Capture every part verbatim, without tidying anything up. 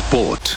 Sport.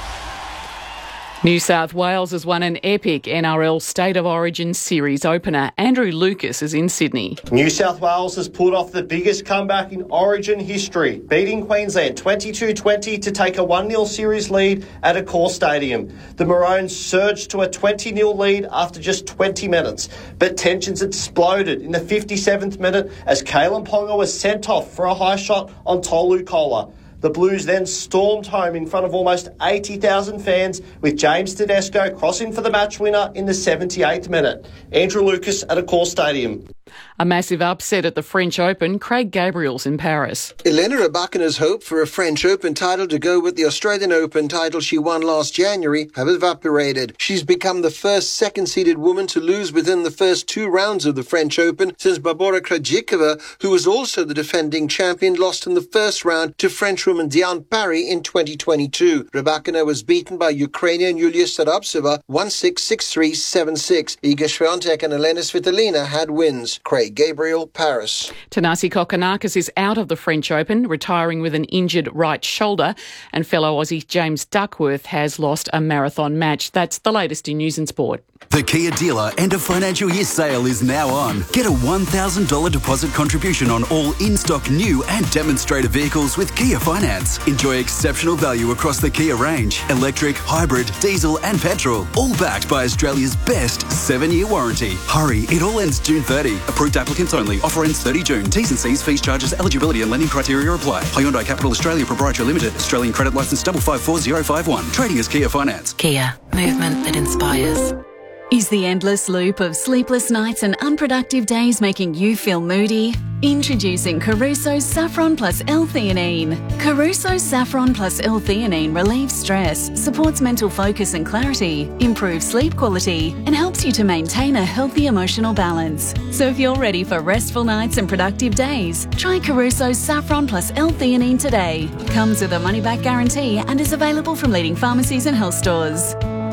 New South Wales has won an epic N R L State of Origin series opener. Andrew Lucas is in Sydney. New South Wales has pulled off the biggest comeback in Origin history, beating Queensland twenty-two twenty to take a one nil series lead at Accor Stadium. The Maroons surged to a twenty nil lead after just twenty minutes, but tensions exploded in the fifty-seventh minute as Kalen Ponga was sent off for a high shot on Tolu Kola. The Blues then stormed home in front of almost eighty thousand fans, with James Tedesco crossing for the match winner in the seventy-eighth minute. Andrew Lucas at Accor Stadium. A massive upset at the French Open. Craig Gabriel's in Paris. Elena Rybakina's hope for a French Open title to go with the Australian Open title she won last January have evaporated. She's become the first second-seeded woman to lose within the first two rounds of the French Open since Barbora Krejcikova, who was also the defending champion, lost in the first round to Frenchwoman Diane Parry in twenty twenty-two. Rybakina was beaten by Ukrainian Yulia Sarapseva one six, six three, seven six. Iga Swiatek and Elena Svitolina had wins. Craig Gabriel, Paris. Thanasi Kokkinakis is out of the French Open, retiring with an injured right shoulder, and fellow Aussie James Duckworth has lost a marathon match. That's the latest in news and sport. The Kia dealer end of financial year sale is now on. Get a one thousand dollars deposit contribution on all in-stock new and demonstrator vehicles with Kia Finance. Enjoy exceptional value across the Kia range. Electric, hybrid, diesel and petrol. All backed by Australia's best seven-year warranty. Hurry, it all ends June thirtieth. Approved applicants only. Offer ends thirtieth of June. T's and C's, fees, charges, eligibility and lending criteria apply. Hyundai Capital Australia Proprietary Limited. Australian credit licence double five four zero five one. Trading as Kia Finance. Kia. Movement that inspires. Is the endless loop of sleepless nights and unproductive days making you feel moody? Introducing Caruso's Saffron Plus L-Theanine. Caruso's Saffron Plus L-Theanine relieves stress, supports mental focus and clarity, improves sleep quality, and helps you to maintain a healthy emotional balance. So if you're ready for restful nights and productive days, try Caruso's Saffron Plus L-Theanine today. Comes with a money-back guarantee and is available from leading pharmacies and health stores.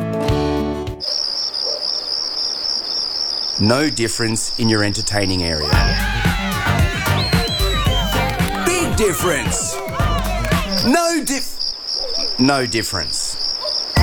No difference in your entertaining area. Big difference. No dif... No difference.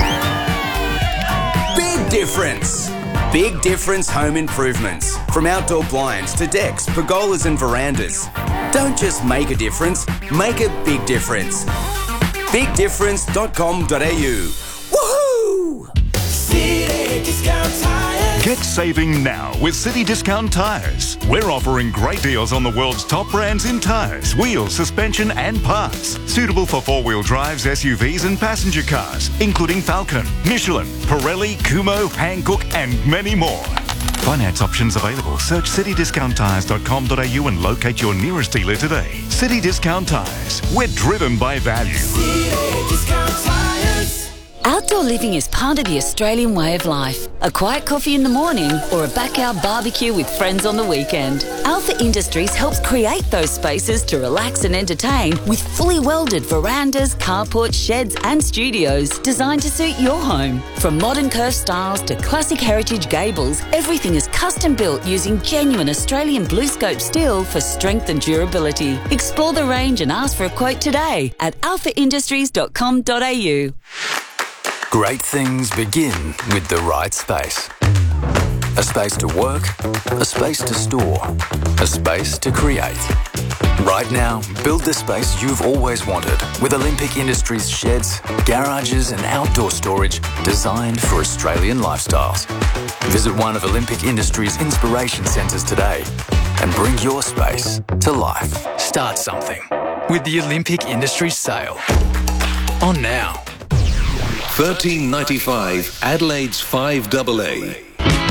Big difference. Big difference home improvements. From outdoor blinds to decks, pergolas and verandas. Don't just make a difference, make a big difference. big difference dot com dot a u. Woohoo! City Discount Tires. Get saving now with City Discount Tyres. We're offering great deals on the world's top brands in tyres, wheels, suspension and parts. Suitable for four-wheel drives, S U Vs and passenger cars, including Falcon, Michelin, Pirelli, Kumho, Hankook and many more. Finance options available. Search city discount tyres dot com dot a u and locate your nearest dealer today. City Discount Tyres. We're driven by value. City Discount Tyres. Outdoor living is part of the Australian way of life. A quiet coffee in the morning or a backyard barbecue with friends on the weekend. Alpha Industries helps create those spaces to relax and entertain with fully welded verandas, carports, sheds and studios designed to suit your home. From modern curved styles to classic heritage gables, everything is custom built using genuine Australian BlueScope steel for strength and durability. Explore the range and ask for a quote today at alpha industries dot com dot a u. Great things begin with the right space. A space to work, a space to store, a space to create. Right now, build the space you've always wanted with Olympic Industries sheds, garages and outdoor storage designed for Australian lifestyles. Visit one of Olympic Industries' inspiration centres today and bring your space to life. Start something with the Olympic Industries sale. On now. thirteen ninety-five Adelaide's five A A.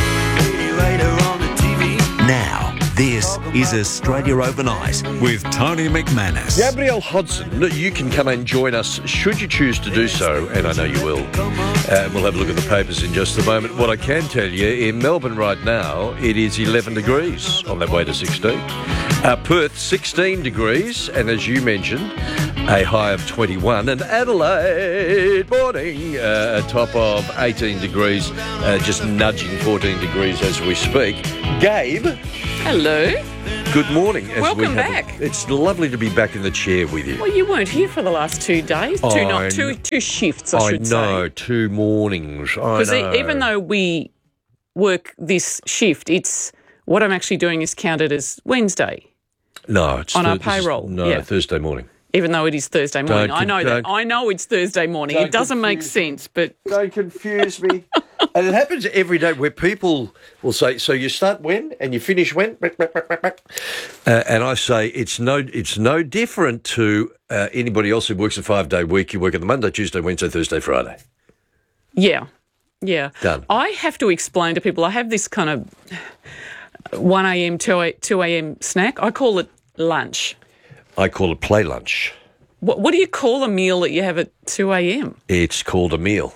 Now, this is Australia Overnight with Tony McManus. Gabrielle Hodson, you can come and join us should you choose to do so, and I know you will. Uh, we'll have a look at the papers in just a moment. What I can tell you, in Melbourne right now, it is eleven degrees on their way to sixteen. Uh, Perth, sixteen degrees, and as you mentioned, a high of twenty-one. And Adelaide, morning, uh, a top of eighteen degrees, uh, just nudging fourteen degrees as we speak. Gabe. Hello. Good morning. As Welcome we have back. A, it's lovely to be back in the chair with you. Well, you weren't here for the last two days. Two, I not two, kn- two shifts, I should say. I know, two mornings. I Because know. even though we work this shift, it's what I'm actually doing is counted as Wednesday. No, it's on our Thur- this is- payroll, No, yeah. Thursday morning. Even though it is Thursday morning. Don't I know con- that. don't- I know it's Thursday morning. don't It doesn't make confuse sense, but... Don't confuse me. And it happens every day where people will say, so you start when and you finish when? Uh, and I say it's no it's no different to uh, anybody else who works a five-day week. You work on the Monday, Tuesday, Wednesday, Thursday, Friday. Yeah, yeah. Done. I have to explain to people, I have this kind of one a.m., two a.m. snack. I call it lunch. I call it play lunch. What, what do you call a meal that you have at two a.m.? It's called a meal.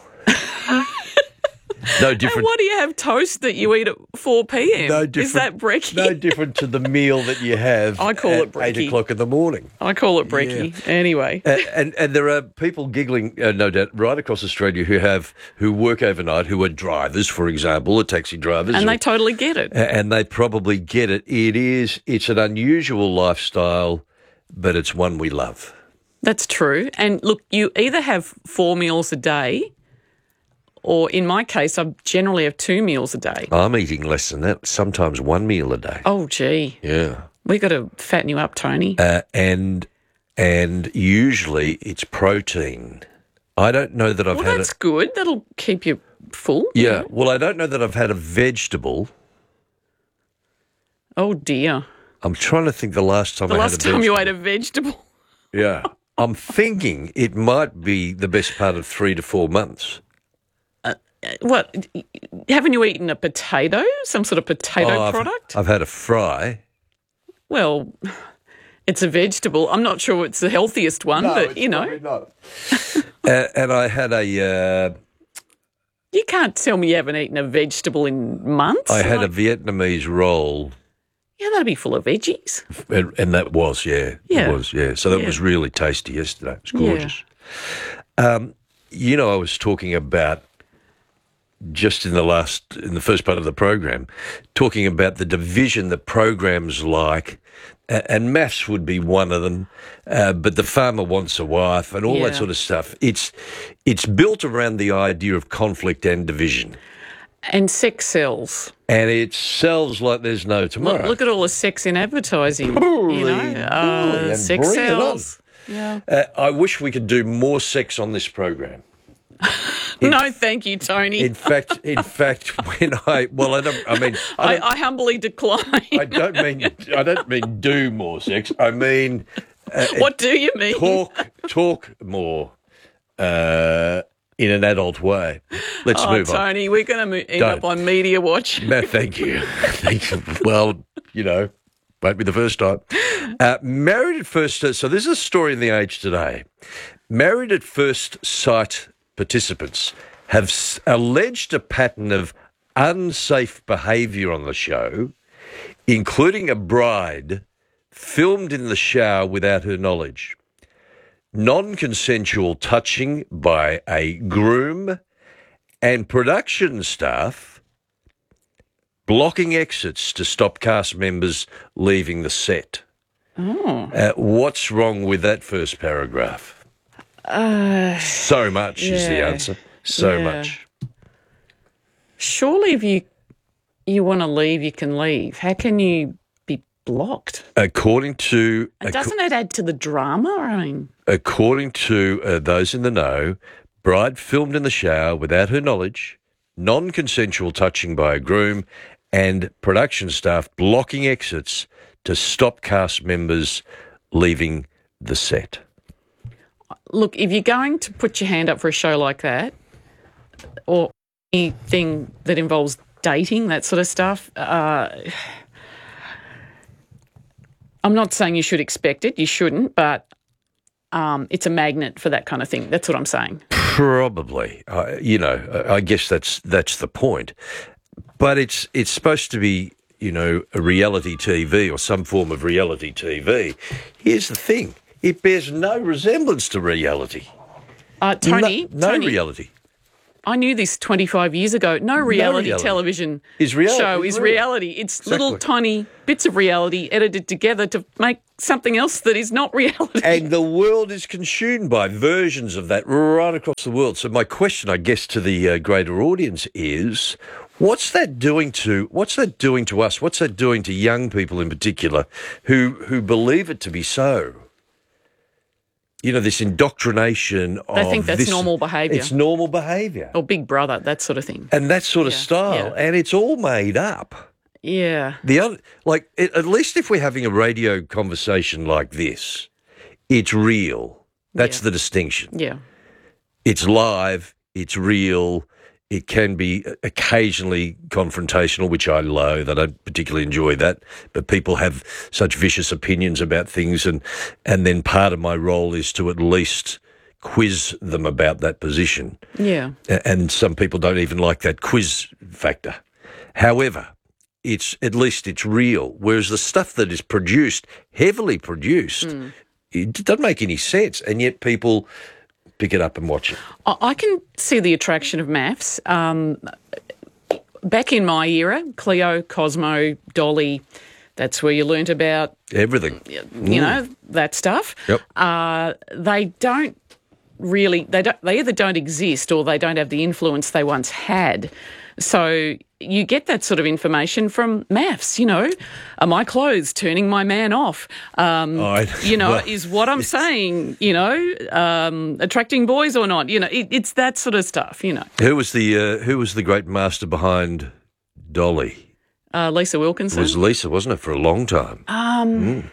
No different. And what do you have toast that you eat at four p.m.? No different. Is that brekkie? No different to the meal that you have I call at it brekkie. eight o'clock in the morning. I call it brekkie. Yeah. Anyway. Uh, and and there are people giggling, uh, no doubt, right across Australia who have who work overnight, who are drivers, for example, or taxi drivers, And or- they totally get it. and they probably get it. It is it's an unusual lifestyle, but it's one we love. That's true. And look, you either have four meals a day, or in my case, I generally have two meals a day. I'm eating less than that, sometimes one meal a day. Oh, gee. Yeah. We've got to fatten you up, Tony. Uh, and and usually it's protein. I don't know that I've well, had that's it. good. That'll keep you full. Yeah. Well, I don't know that I've had a vegetable. Oh, dear. I'm trying to think the last time The I last had a time vegetable. you ate a vegetable. Yeah. I'm thinking it might be the best part of three to four months. What? Haven't you eaten a potato? Some sort of potato Oh, I've- product? I've had a fry. Well, it's a vegetable. I'm not sure it's the healthiest one, but, you know. Not. uh, and I had a... Uh, You can't tell me you haven't eaten a vegetable in months. I had Like, a Vietnamese roll, Yeah, that'd be full of veggies. and, and that was, yeah, Yeah. it was, yeah. So that Yeah. was really tasty yesterday. It was Yeah. gorgeous. Um, you know, I was talking about just in the last, in the first part of the program, talking about the division that programs like, a- and maths would be one of them, uh, but the farmer wants a wife and all Yeah. that sort of stuff. It's it's built around the idea of conflict and division. And sex sells. And it sells like there's no tomorrow. Look, look at all the sex in advertising. Holy you know, moly, uh, and sex bring it on. sells. Yeah. Uh, I wish we could do more sex on this program. no, thank you, Tony. In fact, in fact, when I well, I don't. I mean, I, I, don't, I humbly decline. I don't mean. I don't mean do more sex. I mean, uh, What do you mean? talk talk more uh, in an adult way. Let's oh, move on. Tony, we're going to mo- end Don't. up on Media Watch. No, thank you. Thank you. Well, you know, won't be the first time. Uh, married at first. So this is a story in the Age today. Married at first sight participants have s- alleged a pattern of unsafe behaviour on the show, including a bride filmed in the shower without her knowledge, non-consensual touching by a groom, and production staff blocking exits to stop cast members leaving the set. Oh. Uh, what's wrong with that first paragraph? Uh, So much is the yeah. answer. So Yeah. much. Surely if you you want to leave, you can leave. How can you be blocked? According to And acco- doesn't it add to the drama? I mean, according to uh, those in the know, bride filmed in the shower without her knowledge, non-consensual touching by a groom, and production staff blocking exits to stop cast members leaving the set. look, if you're going to put your hand up for a show like that, or anything that involves dating, that sort of stuff, uh, I'm not saying you should expect it. You shouldn't, but um, it's a magnet for that kind of thing. That's what I'm saying. Probably, uh, you know, I guess that's that's the point. But it's it's supposed to be, you know, a reality T V or some form of reality T V. Here's the thing: it bears no resemblance to reality. Uh, Tony, no, no Tony, reality. I knew this twenty-five years ago. No reality, reality. television Is reality, show is is real. reality. It's Exactly. little tiny bits of reality edited together to make something else that is not reality. And the world is consumed by versions of that right across the world. So my question, I guess, to the uh, greater audience is, what's that doing to what's that doing to us? What's that doing to young people in particular who who believe it to be so? You know, this indoctrination of They think that's this- normal behaviour. It's normal behaviour. Or Big Brother, that sort of thing. And that sort of Yeah, style. yeah. And it's all made up. Yeah. The other, like, it, at least if we're having a radio conversation like this, it's real. That's the distinction. Yeah. It's live, it's real, it can be occasionally confrontational, which I loathe. I don't particularly enjoy that, but people have such vicious opinions about things, and and then part of my role is to at least quiz them about that position. Yeah. A- And some people don't even like that quiz factor. However, it's at least it's real, whereas the stuff that is produced, heavily produced, Mm. it doesn't make any sense, and yet people pick it up and watch it. I I can see the attraction of maths. Um, back in my era, Cleo, Cosmo, Dolly, that's where you learnt about, Everything. you know, that stuff. Yep. Uh, they don't really, they don't, they either don't exist or they don't have the influence they once had. So you get that sort of information from maths, you know. Are my clothes turning my man off? Um, Oh, I- you know, well, is what I'm saying, you know, um, attracting boys or not? You know, it, it's that sort of stuff, you know. Who was the uh, who was the great master behind Dolly? Uh, Lisa It Wilkinson. was Lisa, wasn't it, for a long time? Um, Mm.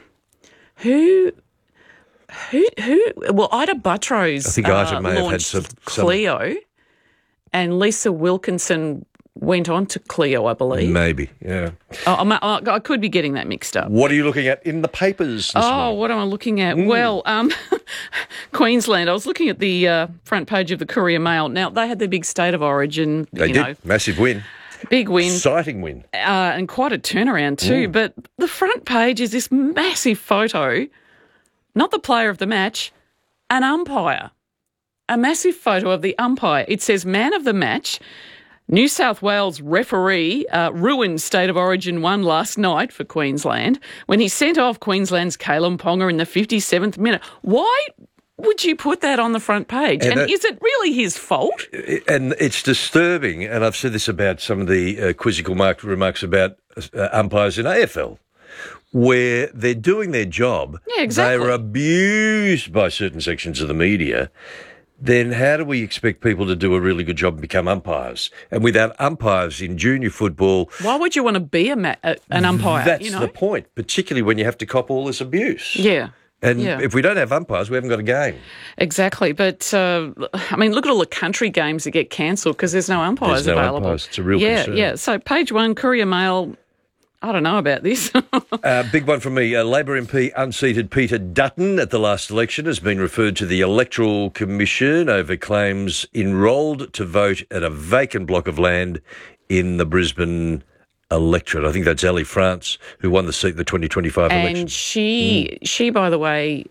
who, who, who? Well, Ida Buttrose. I think Ida uh, may have had launched some- some- Cleo, and Lisa Wilkinson went on to Cleo, I believe. Maybe, yeah. Oh, I'm- I, I could be getting that mixed up. What are you looking at in the papers this Oh, morning? what am I looking at? Mm. Well, um, Queensland. I was looking at the uh, front page of the Courier Mail. Now, they had their big State of Origin, They you did. know, Massive win. big win. Exciting win. Uh, and quite a turnaround too. Mm. But the front page is this massive photo, not the player of the match, an umpire. A massive photo of the umpire. It says man of the match. New South Wales referee uh, ruined State of Origin one last night for Queensland when he sent off Queensland's Kalen Ponga in the fifty-seventh minute. Why would you put that on the front page? And And, that- is it really his fault? And it's disturbing, and I've said this about some of the uh, quizzical mark remarks about uh, umpires in A F L, where they're doing their job. Yeah, exactly. They're abused by certain sections of the media. Then how do we expect people to do a really good job and become umpires? And without umpires in junior football, Why would you want to be a ma- a, an umpire? that's you know? the point, particularly when you have to cop all this abuse. Yeah. And yeah. if we don't have umpires, we haven't got a game. Exactly, but uh, I mean, look at all the country games that get cancelled because there's no umpires There's no available. umpires. It's a real yeah, concern. yeah. So page one, Courier Mail. I don't know about this. Uh, big one from me. Uh, Labor M P unseated Peter Dutton at the last election has been referred to the Electoral Commission over claims enrolled to vote at a vacant block of land in the Brisbane electorate. I think that's Ellie France, who won the seat in the twenty twenty-five and election. she, she, by the way,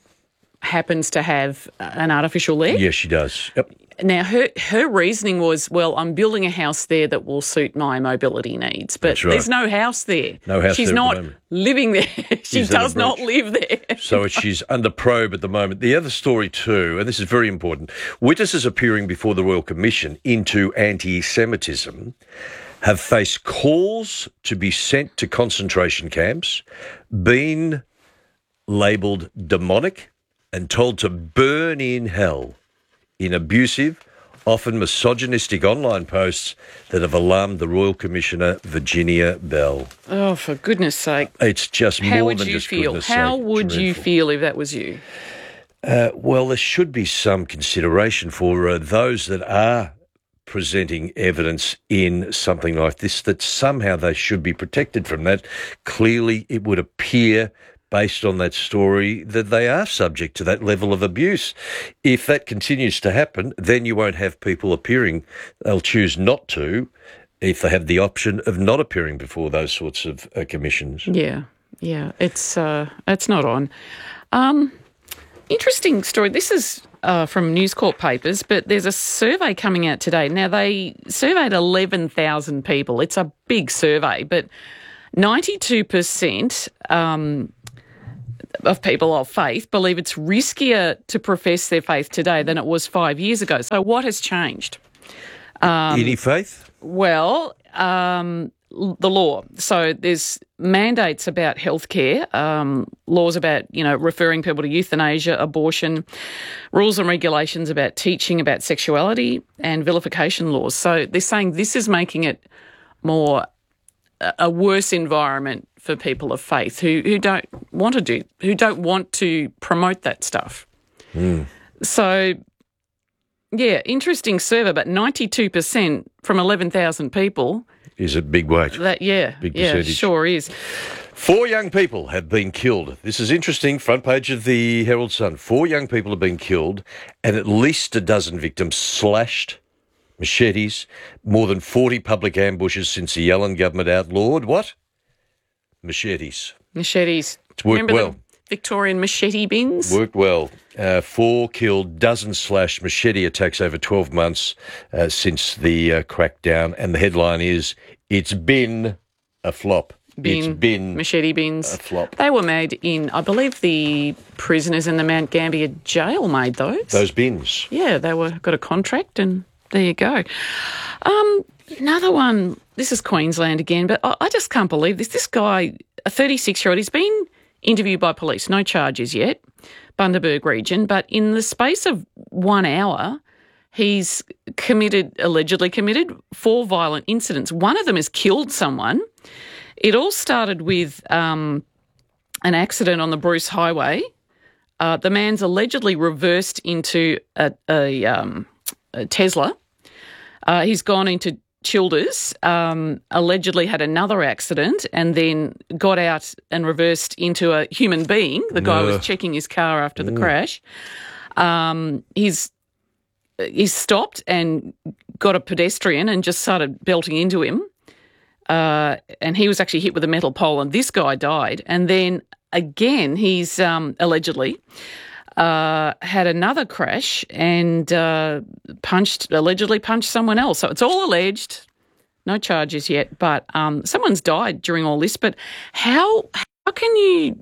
happens to have an artificial leg. Yes, she does. Yep. Now, her her reasoning was, well, I'm building a house there that will suit my mobility needs, but That's right. there's no house there. No house She's there at the not moment. living there. she Is that a does not breach? live there. So she's under probe at the moment. The other story too, and this is very important, witnesses appearing before the Royal Commission into anti-Semitism have faced calls to be sent to concentration camps, been labelled demonic and told to burn in hell in abusive, often misogynistic online posts that have alarmed the Royal Commissioner, Virginia Bell. Oh, for goodness sake. It's just How more would than you just feel? goodness How sake. would you Dreadful. feel if that was you? Uh, well, there should be some consideration for uh, those that are presenting evidence in something like this, that somehow they should be protected from that. Clearly, it would appear, based on that story, that they are subject to that level of abuse. If that continues to happen, then you won't have people appearing. They'll choose not to if they have the option of not appearing before those sorts of uh, commissions. Yeah, yeah, it's uh, it's not on. Um, interesting story. This is uh, from News Corp papers, but there's a survey coming out today. Now, they surveyed eleven thousand people. It's a big survey, but ninety-two percent um, of people of faith believe it's riskier to profess their faith today than it was five years ago. So what has changed? Um, Any faith? Well, um, the law. So there's mandates about healthcare, um, laws about, you know, referring people to euthanasia, abortion, rules and regulations about teaching about sexuality, and vilification laws. So they're saying this is making it more a worse environment for people of faith who, who don't want to do, who don't want to promote that stuff. Mm. So, yeah, interesting survey, but ninety-two percent from eleven thousand people. Is a big weight. That, yeah, Big yeah, percentage. sure is. Four young people have been killed. This is interesting. Front page of the Herald Sun. Four young people have been killed and at least a dozen victims slashed, machetes, more than forty public ambushes since the Yellen government outlawed what? Machetes. Machetes. It's worked Remember well. the Victorian machete bins? Worked well. Uh, four killed, dozen slashed, machete attacks over twelve months uh, since the uh, crackdown. And the headline is, it's been a flop. Bin, it's been machete bins. a flop. They were made in, I believe, the prisoners in the Mount Gambier jail made those. Those bins. Yeah, they were got a contract, and there you go. Um, another one. This is Queensland again, but I, I just can't believe this. This guy, a thirty-six-year-old, he's been interviewed by police. No charges yet, Bundaberg region, but in the space of one hour, he's committed, allegedly committed, four violent incidents. One of them has killed someone. It all started with um, an accident on the Bruce Highway. Uh, the man's allegedly reversed into a, a, um, a Tesla. Uh, he's gone into Childers, um, allegedly had another accident and then got out and reversed into a human being. The guy No. was checking his car after the Mm. crash. Um, he's he's stopped and got a pedestrian and just started belting into him. Uh, and he was actually hit with a metal pole, and this guy died. And then again, he's um, allegedly uh, had another crash and uh, punched, allegedly punched someone else. So it's all alleged, no charges yet, but um, someone's died during all this. But how how can you?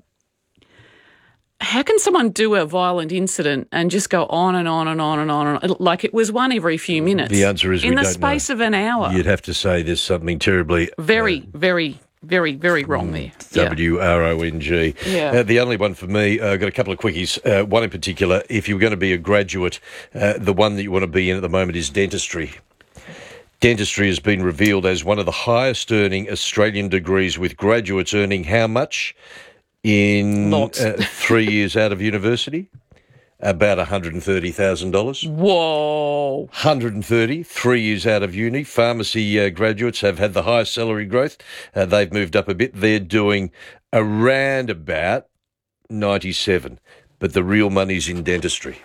How can someone do a violent incident and just go on and on and on and on, and on like it was one every few minutes? The answer is in we the don't space know. of an hour. You'd have to say there's something terribly Very, very, very, very wrong there. Yeah. W R O N G. Yeah. Uh, the only one for me, uh, I've got a couple of quickies. Uh, one in particular, if you're going to be a graduate, uh, the one that you want to be in at the moment is dentistry. Dentistry has been revealed as one of the highest earning Australian degrees, with graduates earning how much in uh, three years out of university? About one hundred thirty thousand dollars. Whoa. one hundred thirty, three years out of uni. Pharmacy uh, graduates have had the highest salary growth. Uh, they've moved up a bit. They're doing around about ninety-seven. But the real money's in dentistry.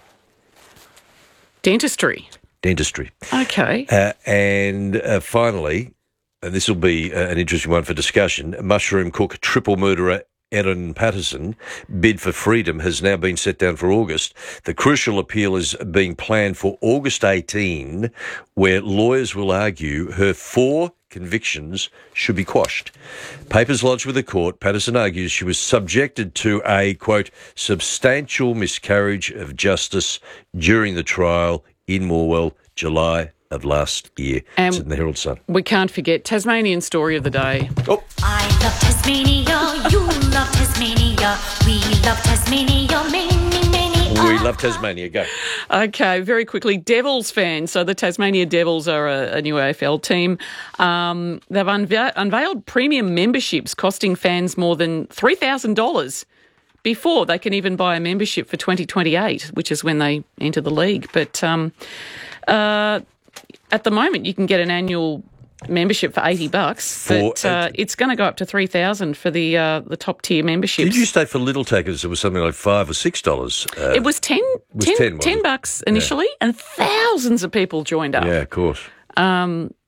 Dentistry. Dentistry. Okay. Uh, and uh, finally, and this will be uh, an interesting one for discussion, mushroom cook, triple murderer Erin Patterson bid for freedom has now been set down for August. The crucial appeal is being planned for August eighteenth, where lawyers will argue her four convictions should be quashed. Papers lodged with the court, Patterson argues she was subjected to a, quote, substantial miscarriage of justice during the trial in Morwell, July of last year. Um, it's in the Herald Sun. We can't forget Tasmanian story of the day. Oh. I love Tasmania, you love Tasmania, we love Tasmania, many, many. We love Tasmania. Go. Okay, very quickly, Devils fans. So the Tasmania Devils are a, a new A F L team. Um, they've unve- unveiled premium memberships costing fans more than three thousand dollars before they can even buy a membership for twenty twenty-eight, which is when they enter the league. But um, uh, at the moment, you can get an annual membership for eighty bucks, but For- uh, it's going to go up to three thousand for the uh, the top tier memberships. Did you stay for Little Tackers? It was something like five or six dollars. Uh, It was ten, was ten, ten, wasn't ten it? bucks initially, and thousands of people joined up. Yeah, of course. Um,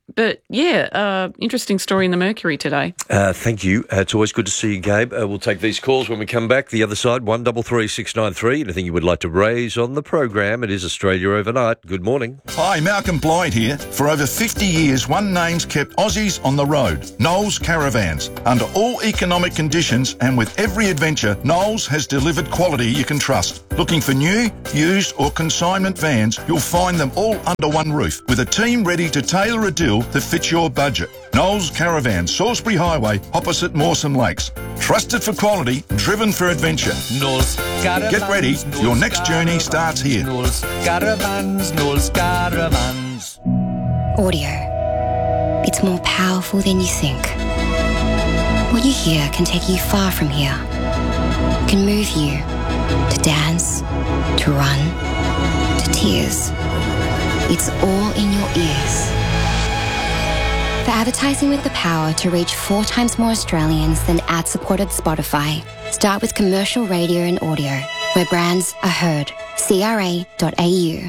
but yeah, uh, interesting story in the Mercury today. Uh, thank you. Uh, it's always good to see you, Gabe. Uh, we'll take these calls when we come back. The other side, one double three six nine three. Anything you would like to raise on the program? It is Australia Overnight. Good morning. Hi, Malcolm Blyde here. For over fifty years, One Name's kept Aussies on the road. Knowles Caravans. Under all economic conditions and with every adventure, Knowles has delivered quality you can trust. Looking for new, used or consignment vans, you'll find them all under one roof with a team ready to tailor a deal that fits your budget. Knowles Caravan, Salisbury Highway, opposite Mawson Lakes. Trusted for quality, driven for adventure. Knowles Caravans. Get ready, Knowles your next Caravans, journey starts here. Knowles Caravans, Knowles Caravans. Audio. It's more powerful than you think. What you hear can take you far from here. It can move you to dance, to run, to tears. It's all in your ears. For advertising with the power to reach four times more Australians than ad-supported Spotify, start with commercial radio and audio, where brands are heard. C R A dot A U.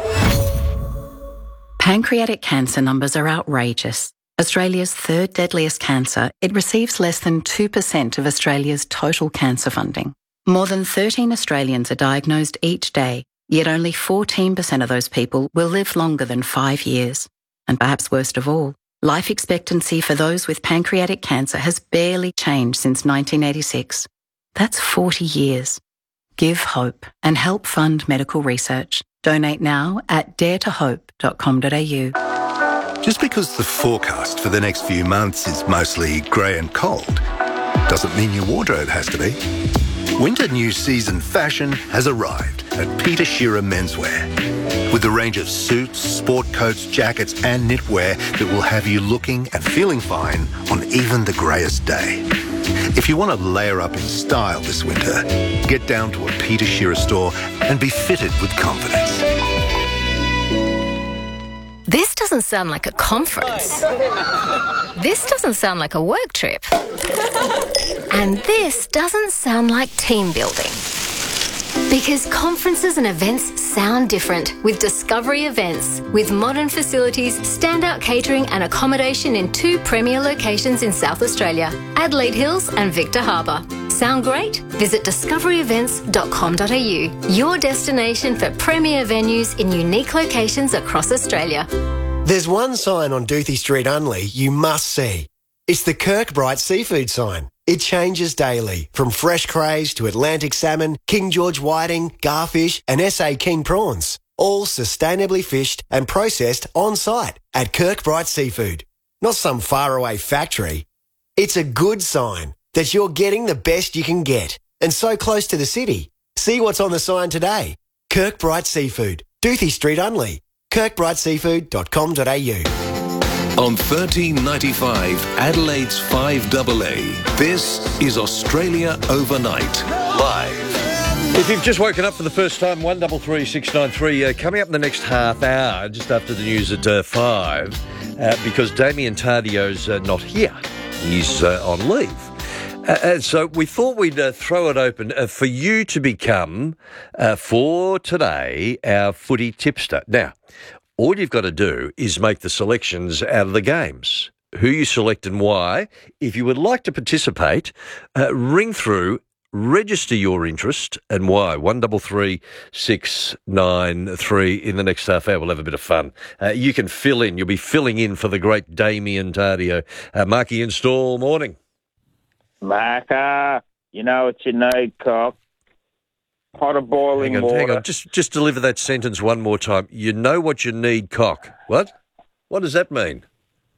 Pancreatic cancer numbers are outrageous. Australia's third deadliest cancer, it receives less than two percent of Australia's total cancer funding. More than thirteen Australians are diagnosed each day, yet only fourteen percent of those people will live longer than five years. And perhaps worst of all, life expectancy for those with pancreatic cancer has barely changed since nineteen eighty-six. That's forty years. Give hope and help fund medical research. Donate now at dare to hope dot com dot a u. Just because the forecast for the next few months is mostly grey and cold, doesn't mean your wardrobe has to be. Winter new season fashion has arrived at Peter Shearer Menswear. With a range of suits, sport coats, jackets and knitwear that will have you looking and feeling fine on even the greyest day. If you want to layer up in style this winter, get down to a Peter Shearer store and be fitted with confidence. This doesn't sound like a conference. This doesn't sound like a work trip. And this doesn't sound like team building. Because conferences and events sound different with Discovery Events. With modern facilities, standout catering and accommodation in two premier locations in South Australia, Adelaide Hills and Victor Harbour. Sound great? Visit discovery events dot com dot a u, your destination for premier venues in unique locations across Australia. There's one sign on Doothie Street Unley you must see. It's the Kirkbride Seafood sign. It changes daily, from fresh crays to Atlantic salmon, King George whiting, garfish and S A King prawns. All sustainably fished and processed on-site at Kirkbride Seafood. Not some faraway factory. It's a good sign that you're getting the best you can get and so close to the city. See what's on the sign today. Kirkbride Seafood, Doothie Street Unley, kirkbride seafood dot com dot a u. On thirteen ninety-five, Adelaide's five double A, this is Australia Overnight, live. If you've just woken up for the first time, one double three six nine three, uh, coming up in the next half hour, just after the news at uh, five, uh, because Damien Tardio's uh, not here. He's uh, on leave. Uh, and so we thought we'd uh, throw it open uh, for you to become, uh, for today, our footy tipster. Now, all you've got to do is make the selections out of the games. Who you select and why. If you would like to participate, uh, ring through, register your interest and why. one double three six nine three. In the next half hour, we'll have a bit of fun. Uh, you can fill in. You'll be filling in for the great Damien Tardio. Uh, Marky Install, morning. Marker, you know what you need, cock. Pot of boiling hang on, water. Hang on, just, just deliver that sentence one more time. You know what you need, cock. What? What does that mean?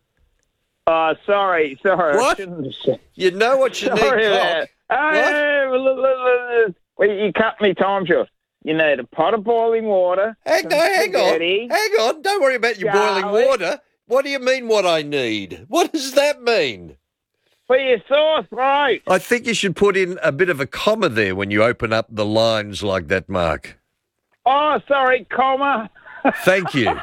Oh, sorry, sorry. What? I shouldn't have said. You know what you Sorry need, about cock. Oh, yeah, look, look, look, look. Well, you cut me time short. You need a pot of boiling water. Hang, no, hang on. spaghetti, Hang on. Don't worry about your boiling garlic. water. What do you mean what I need? What does that mean? For your sauce, right? I think you should put in a bit of a comma there when you open up the lines like that, Mark. Oh, sorry, comma. Thank you.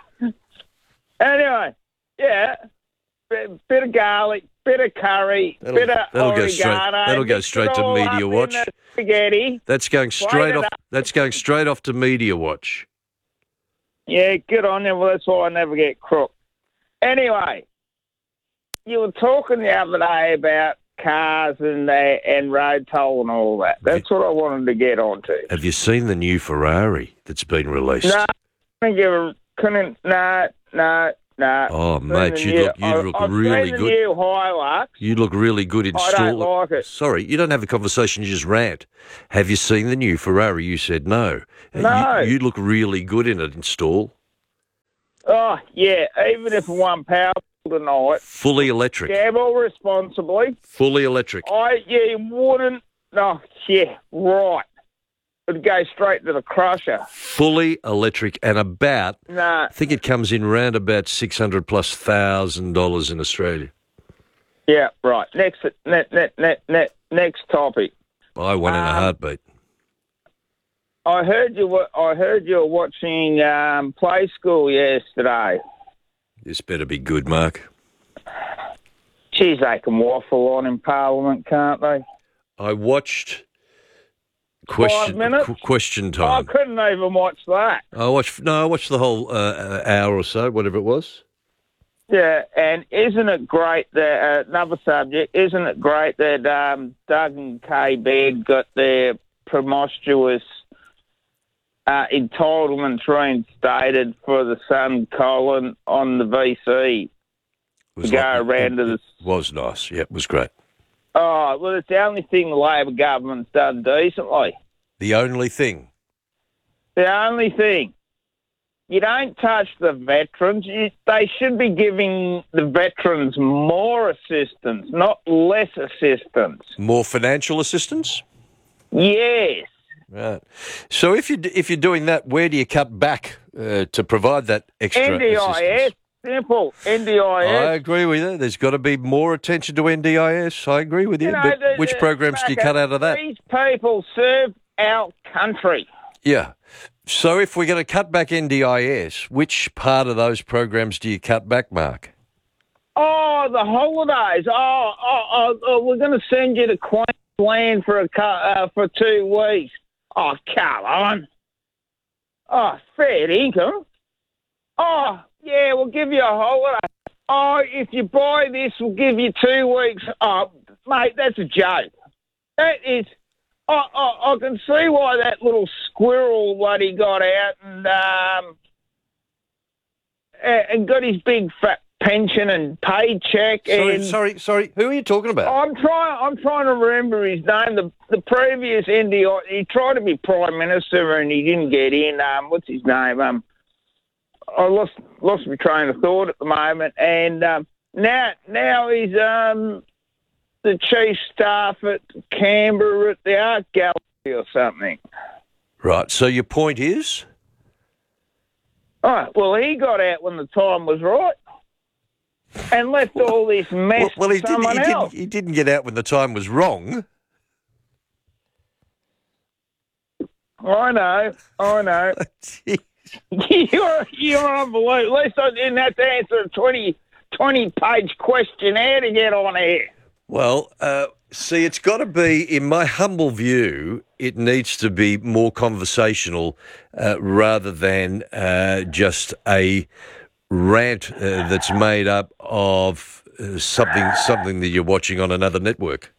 Anyway, yeah, bit, bit of garlic, bit of curry, That'll, bit of that'll oregano. go straight. That'll go mix straight it to all Media up in Watch. the spaghetti. That's going Plate straight it off. up. That's going straight off to Media Watch. Yeah, good on you. Well, that's why I never get crook. Anyway, you were talking the other day about cars and uh, and road toll and all that. That's what I wanted to get onto. Have you seen the new Ferrari that's been released? No, I think you couldn't. No, no, no. Oh, Seen mate, the you new- look you I- look I've really seen the good. new Hilux. You look really good in I stall. don't like it. Sorry, you don't have a conversation. You just rant. Have you seen the new Ferrari? You said no. Uh, No. You, you look really good in it in stall. Oh, yeah, even if one power tonight. Fully electric. Gamble responsibly. Fully electric. I, yeah, you wouldn't. No, yeah, right. It'd go straight to the crusher. Fully electric and about. Nah. I think it comes in round about six hundred plus thousand dollars in Australia. Yeah, right. Next, net, net, net, net, next topic. Buy one in a Um, heartbeat. I heard you. Were, I heard you were watching um, Play School yesterday. This better be good, Mark. Geez, they can waffle on in Parliament, can't they? I watched question Five minutes? qu- question I time. couldn't even watch that. I watched no, I watched the whole uh, uh, hour or so, whatever it was. Yeah, and isn't it great that, uh, another subject, isn't it great that um, Doug and Kay Baird got their promiscuous uh, entitlements reinstated for the son Colin on the V C was to go like- around to the... Was nice. Yeah, it was great. Oh, well, it's the only thing the Labor government's done decently. The only thing. The only thing. You don't touch the veterans. You, they should be giving the veterans more assistance, not less assistance. More financial assistance? Yes. Right. So if you if you're doing that, where do you cut back uh, to provide that extra N D I S, assistance? simple. N D I S. I agree with you. There's got to be more attention to N D I S. I agree with you. You know, but the- which the- programs do you cut out of that? These people serve our country. Yeah. So if we're going to cut back N D I S, which part of those programs do you cut back, Mark? Oh, the holidays. Oh, oh, oh, oh we're going to send you to Queensland for a cu- uh, for two weeks. Oh, come on. Oh, fair income. Oh, yeah, we'll give you a holiday. Oh, if you buy this, we'll give you two weeks. Oh, mate, that's a joke. That is... I, I, I can see why that little squirrel what he got out and um, and and got his big fat pension and paycheck. Sorry, and sorry, sorry. Who are you talking about? I'm trying. I'm trying to remember his name. The the previous N D I, he tried to be prime minister and he didn't get in. Um, what's his name? Um, I lost lost my train of thought at the moment. And um, now now he's um. the chief staff at Canberra at the Art Gallery or something. Right, so your point is? Oh, well, he got out when the time was right and left all this mess Well, well he, to didn't, someone he, didn't, else. he didn't get out when the time was wrong. I know, I know. you're, you're unbelievable. At least I didn't have to answer a twenty, twenty-page questionnaire to get on here. Well, uh, see, it's got to be, in my humble view, it needs to be more conversational uh, rather than uh, just a rant uh, that's made up of uh, something something that you're watching on another network.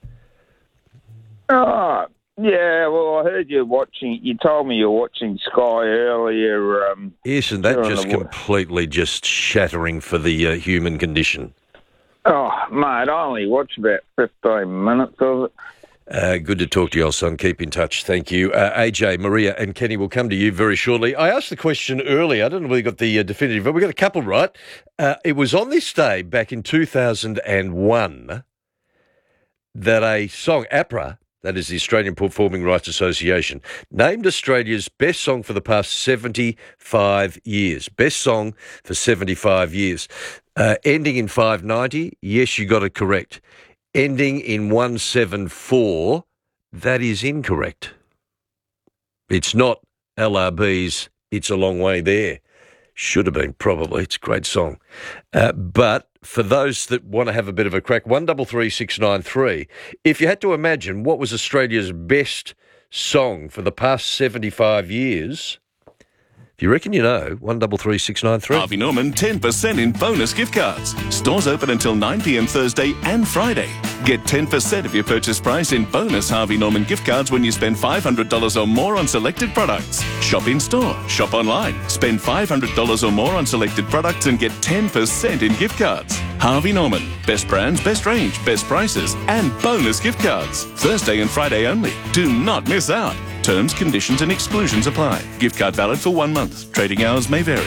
Oh, yeah, well, I heard you watching, you told me you were watching Sky earlier. Um, Isn't that during just the- completely just shattering for the uh, human condition? Oh, mate, I only watched about fifteen minutes of it. Uh, good to talk to you, old son. Keep in touch. Thank you. Uh, A J, Maria and Kenny will come to you very shortly. I asked the question earlier. I don't know whether you got the uh, definitive, but we got a couple right. Uh, it was on this day back in two thousand one that a song, APRA, that is the Australian Performing Rights Association, named Australia's best song for the past seventy-five years. Best song for seventy-five years. Uh, ending in five ninety, yes, you got it correct. Ending in one seventy-four, that is incorrect. It's not L R B's It's a Long Way There. Should have been, probably. It's a great song. Uh, but for those that want to have a bit of a crack, one double three six nine three, if you had to imagine what was Australia's best song for the past seventy-five years, If you reckon you know, one double three six nine three. Harvey Norman, ten percent in bonus gift cards. Stores open until nine p.m. Thursday and Friday. Get ten percent of your purchase price in bonus Harvey Norman gift cards when you spend five hundred dollars or more on selected products. Shop in store, shop online. Spend five hundred dollars or more on selected products and get ten percent in gift cards. Harvey Norman. Best brands, best range, best prices, and bonus gift cards. Thursday and Friday only. Do not miss out. Terms, conditions and exclusions apply. Gift card valid for one month. Trading hours may vary.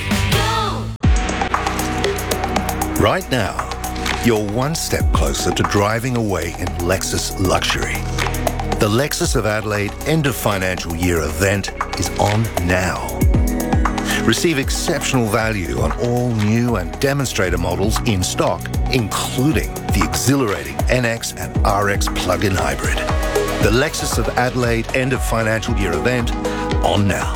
Right now, you're one step closer to driving away in Lexus luxury. The Lexus of Adelaide End of Financial Year event is on now. Receive exceptional value on all new and demonstrator models in stock, including the exhilarating N X and R X plug-in hybrid. The Lexus of Adelaide End of Financial Year event on now.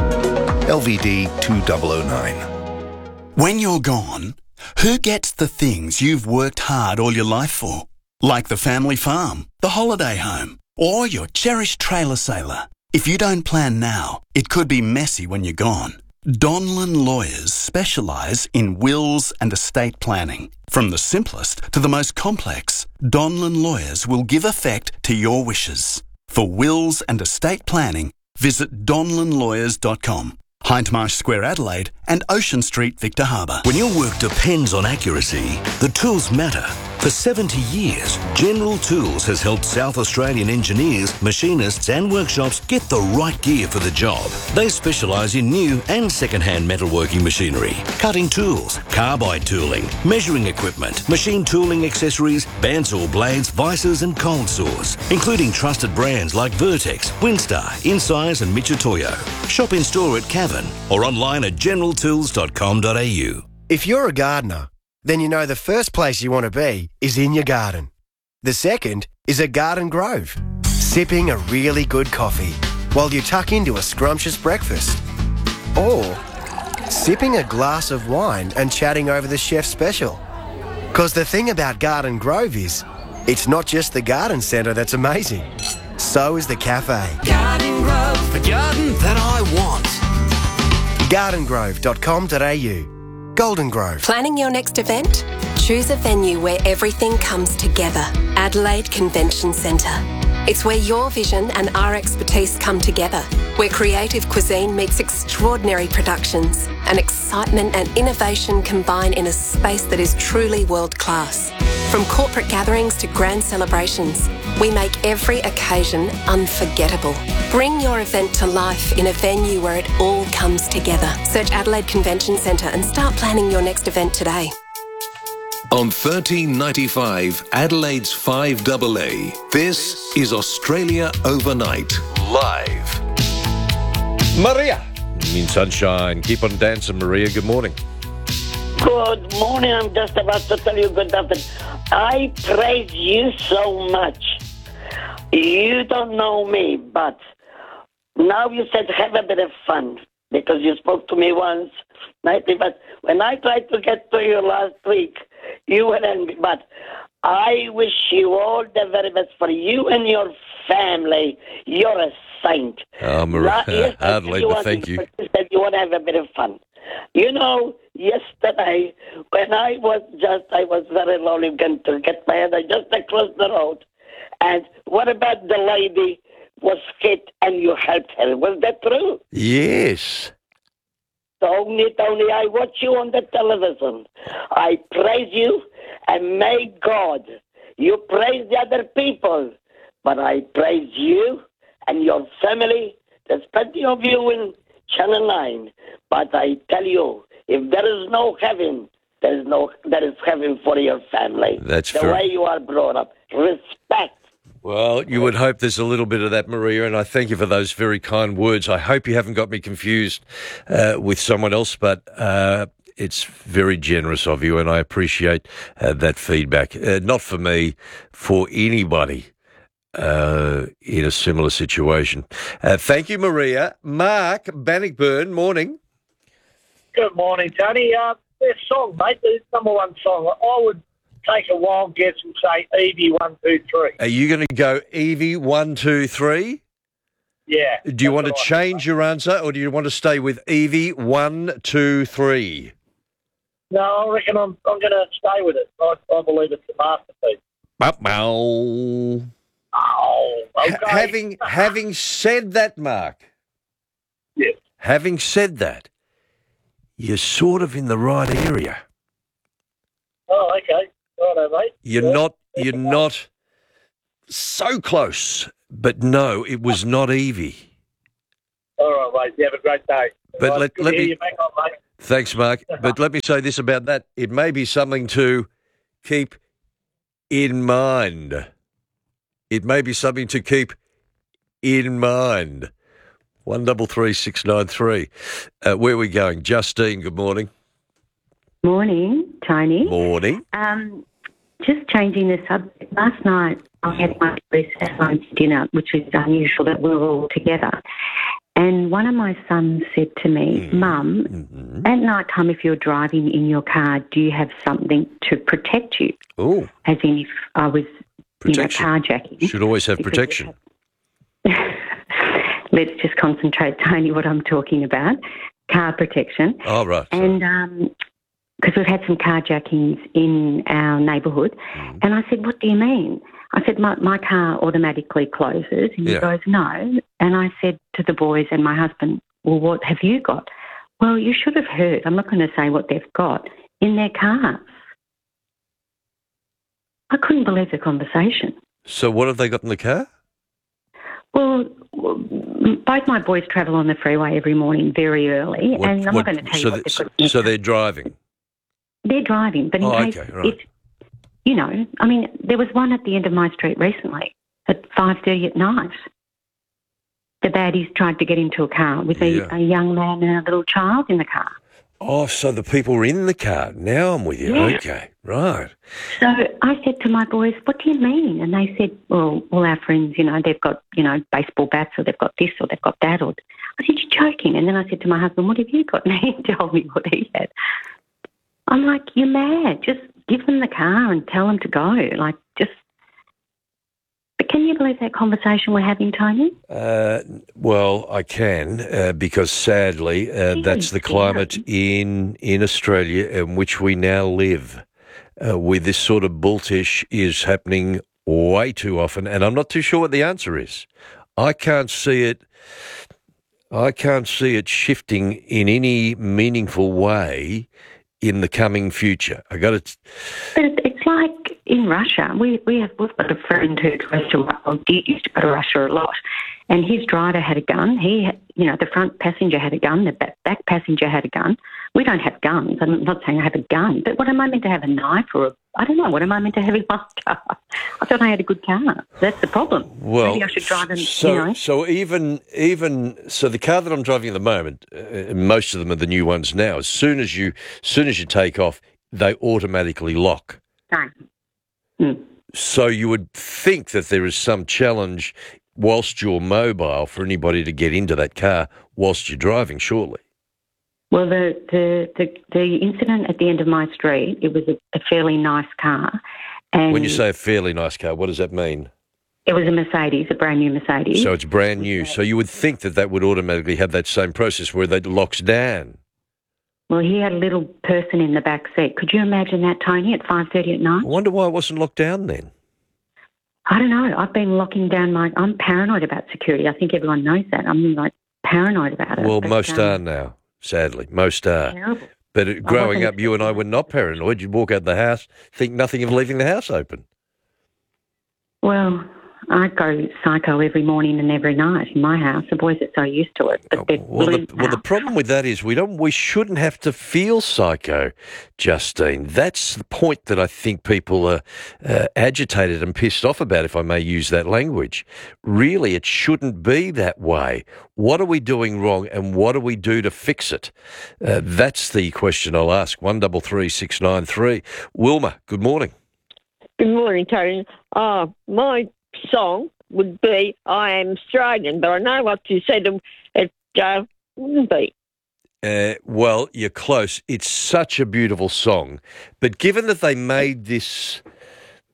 L V D two thousand nine. When you're gone, who gets the things you've worked hard all your life for? Like the family farm, the holiday home, or your cherished trailer sailor. If you don't plan now, it could be messy when you're gone. Donlan Lawyers specialise in wills and estate planning. From the simplest to the most complex, Donlan Lawyers will give effect to your wishes. For wills and estate planning, visit donlan lawyers dot com. Hindmarsh Square, Adelaide, and Ocean Street, Victor Harbour. When your work depends on accuracy, the tools matter. For seventy years, General Tools has helped South Australian engineers, machinists and workshops get the right gear for the job. They specialise in new and second-hand metalworking machinery, cutting tools, carbide tooling, measuring equipment, machine tooling accessories, bandsaw blades, vices and cold saws, including trusted brands like Vertex, Winstar, Incise and Michitoyo. Shop in store at Cavan or online at general tools dot com dot a u. If you're a gardener, then you know the first place you want to be is in your garden. The second is a garden grove, sipping a really good coffee while you tuck into a scrumptious breakfast. Or sipping a glass of wine and chatting over the chef's special. Because the thing about Garden Grove is, it's not just the garden centre that's amazing. So is the cafe. Garden Grove, the garden that I want. garden grove dot com dot a u. Golden Grove. Planning your next event? Choose a venue where everything comes together. Adelaide Convention Centre. It's where your vision and our expertise come together. Where creative cuisine meets extraordinary productions and excitement and innovation combine in a space that is truly world class. From corporate gatherings to grand celebrations, we make every occasion unforgettable. Bring your event to life in a venue where it all comes together. Search Adelaide Convention Centre and start planning your next event today. On thirteen ninety-five, Adelaide's five A A, this is Australia Overnight, live. Maria. In sunshine. Keep on dancing, Maria. Good morning. Good morning. I'm just about to tell you good afternoon. I praise you so much. You don't know me, but now you said have a bit of fun because you spoke to me once. But when I tried to get to you last week, you were angry. But I wish you all the very best for you and your family. You're a saint. Oh, Maria, yes, Adelaide, you thank you. You said you want to have a bit of fun. You know, yesterday, when I was just, I was very lonely going to get my head, I just across the road. And what about the lady was hit and you helped her? Was that true? Yes. Tony, Tony, I watch you on the television. I praise you and may God, you praise the other people, but I praise you and your family. There's plenty of you in Channel nine, but I tell you, if there is no heaven, there is no there is heaven for your family. That's the fair. way you are brought up. Respect. Well, you would hope there's a little bit of that, Maria, and I thank you for those very kind words. I hope you haven't got me confused uh, with someone else, but uh, it's very generous of you, and I appreciate uh, that feedback. Uh, not for me, for anybody uh, in a similar situation. Uh, thank you, Maria. Mark Bannockburn, morning. Good morning, Tony. Uh, this song, mate, the number one song, I would take a wild guess and say Evie one two three. Are you going to go Evie one two three? Yeah. Do you want to change your answer, or do you want to stay with Evie? One, two, three. No, I reckon I'm, I'm going to stay with it. I, I believe it's a masterpiece. Oh. Oh, okay. Ha- having having said that, Mark. Yes. Having said that, you're sort of in the right area. Oh, okay. Righto, mate. You're yeah. not. You're not so close. But no, it was not Evie. All right, mate. You have a great day. But right, let, good let to hear me. you back on, mate. Thanks, Mark. But let me say this about that: it may be something to keep in mind. It may be something to keep in mind. One double three six nine three. Uh, where are we going? Justine, good morning. Morning, Tony. Morning. Um, just changing the subject. Last night I had my boys at home for dinner, which is unusual that we were all together. And one of my sons said to me, Mm. Mum, Mm-hmm. at night time if you're driving in your car, do you have something to protect you? Oh. As in if I was, Protection. you know, carjacking. Should always have Because protection. Let's just concentrate, Tony, what I'm talking about. Car protection. Oh, right. And because we've had some carjackings in our neighbourhood, Mm. and I said, what do you mean? I said, my, my car automatically closes. And Yeah. he goes, no. And I said to the boys and my husband, well, what have you got? Well, you should have heard. I'm not going to say what they've got in their cars. I couldn't believe the conversation. So what have they got in the car? Well, both my boys travel on the freeway every morning very early, What- and I'm what- not going to tell so you what they- they've got in So their they're driving. They're driving, but in Oh, case okay, right. it's, you know, I mean, there was one at the end of my street recently at five thirty at night. The baddies tried to get into a car with a, Yeah. a young man and a little child in the car. Oh, so the people were in the car. Now I'm with you. Yeah. Okay, right. So I said to my boys, what do you mean? And they said, well, all our friends, you know, they've got, you know, baseball bats or they've got this or they've got that. Or I said, you're joking. And then I said to my husband, what have you got? And he told me what he had. I'm like, you're mad. Just give them the car and tell them to go. Like, just... But can you believe that conversation we're having, Tony? Uh, well, I can uh, because sadly uh, that's the climate in in Australia in which we now live. Uh, with this sort of bulltish is happening way too often, and I'm not too sure what the answer is. I can't see it. I can't see it shifting in any meaningful way in the coming future. I got to. But it- it's like in Russia. We we have we've got a friend who goes to well, he used to go to Russia a lot, and his driver had a gun. He, had, you know, the front passenger had a gun. The back, back passenger had a gun. We don't have guns. I'm not saying I have a gun, but what am I meant to have, a knife or a? I don't know. What am I meant to have in my car? I thought I had a good car. That's the problem. Well, Maybe I should drive and so you know. so even even so, the car that I'm driving at the moment, uh, most of them are the new ones now. As soon as you, as soon as you take off, they automatically lock. No. So you would think that there is some challenge whilst you're mobile for anybody to get into that car whilst you're driving, surely. Well, the, the, the, the incident at the end of my street, it was a, a fairly nice car. And When you say a fairly nice car, what does that mean? it was a Mercedes, a brand new Mercedes. So it's brand new. So you would think that that would automatically have that same process where that locks down. Well, he had a little person in the back seat. Could you imagine that, Tony, at five thirty at night? I wonder why it wasn't locked down then. I don't know. I've been locking down my... I'm paranoid about security. I think everyone knows that. I'm, like, paranoid about it. Well, But, most um, are now, sadly. Most are. Terrible. But it, growing wasn't up, you and I were not paranoid. You'd walk out the house, think nothing of leaving the house open. Well, I go psycho every morning and every night in my house. The boys are so used to it. But they're Well, the, blue well, the now. problem with that is we don't, we shouldn't have to feel psycho, Justine. That's the point that I think people are uh, agitated and pissed off about, if I may use that language. Really, it shouldn't be that way. What are we doing wrong, and what do we do to fix it? Uh, that's the question I'll ask. One double three six nine three. Wilma, good morning. Good morning, Tony. Uh, my song would be I Am Australian, but I know what you said it uh, wouldn't be. Uh, well, you're close. It's such a beautiful song. But given that they made this,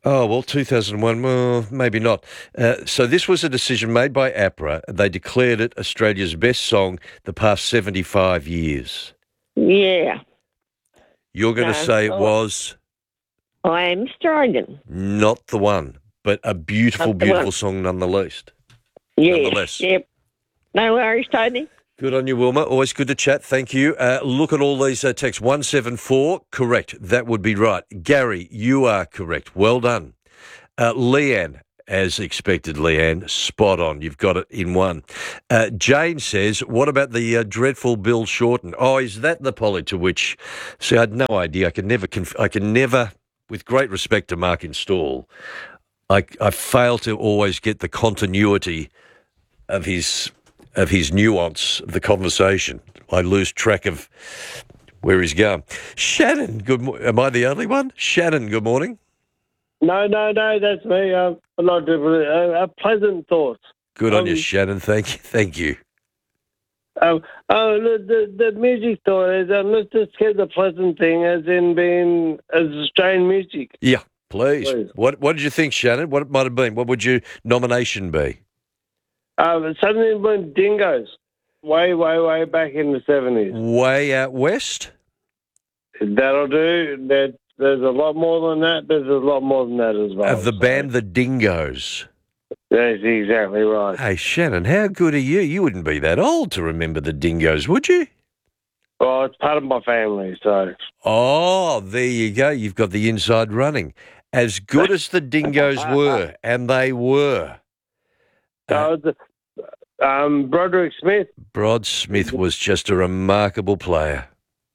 Oh, well, two thousand one, well, maybe not. Uh, so this was a decision made by APRA. They declared it Australia's best song the past seventy-five years. Yeah. You're going to No, say it oh. was I Am Australian. not the one, but a beautiful, Not the beautiful one. song nonetheless. Yes. Nonetheless. Yep. No worries, Tony. Good on you, Wilma. Always good to chat. Thank you. Uh, look at all these uh, texts. one seven four, correct. That would be right. Gary, you are correct. Well done. Uh, Leanne, as expected, Leanne, spot on. You've got it in one. Uh, Jane says, what about the uh, dreadful Bill Shorten? Oh, is that the Polly to which... See, I had no idea. I can never, conf- I can never, with great respect to Mark Install, I, I fail to always get the continuity of his... of his nuance of the conversation. I lose track of where he's going. Shannon, good mo- am I the only one? Shannon, good morning. No, no, no, that's me. Um, a lot of different, uh, uh, pleasant thoughts. Good on Um, you, Shannon. Thank you. Thank you. Um, oh, the, the, the music thought is, um, let's just get the pleasant thing as in being as Australian music. Yeah, please. Please. What What did you think, Shannon? What it might have been? What would your nomination be? Um, something with Dingoes, way, way, way back in the seventies. Way out west? That'll do. That, there's a lot more than that. There's a lot more than that as well. Of the band The Dingoes. That's exactly right. Hey, Shannon, how good are you? You wouldn't be that old to remember The Dingoes, would you? Well, it's part of my family, so. Oh, there you go. You've got the inside running. As good as the Dingoes were, and they were. So, the, um, Broderick Smith. Brod Smith was just a remarkable player.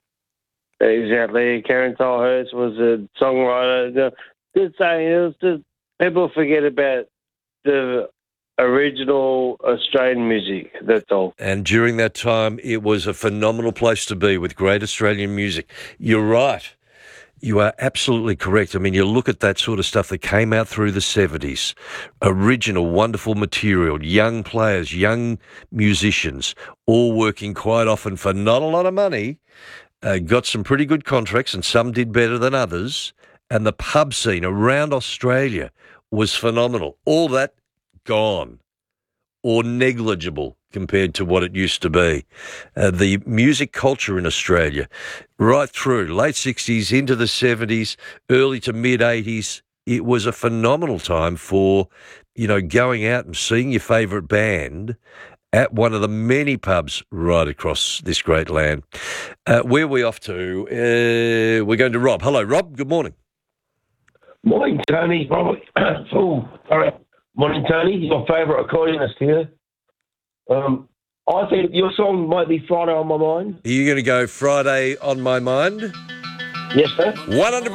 Exactly. Karen Tolhurst was a songwriter. The- Just saying, it was just, people forget about the original Australian music, that's all. And during that time, it was a phenomenal place to be with great Australian music. You're right. You are absolutely correct. I mean, you look at that sort of stuff that came out through the seventies. Original, wonderful material, young players, young musicians, all working quite often for not a lot of money, uh, got some pretty good contracts, and some did better than others. And the pub scene around Australia was phenomenal. All that gone or negligible compared to what it used to be. Uh, the music culture in Australia, right through late sixties into the seventies, early to mid-eighties, it was a phenomenal time for, you know, going out and seeing your favourite band at one of the many pubs right across this great land. Uh, where are we off to? Uh, we're going to Rob. Hello, Rob. Good morning. Morning, Tony. Robert. oh, sorry. Morning, Tony. Your favourite accordionist here. Um, I think your song might be Friday on My Mind. Are you going to go Friday on My Mind? Yes, sir. one hundred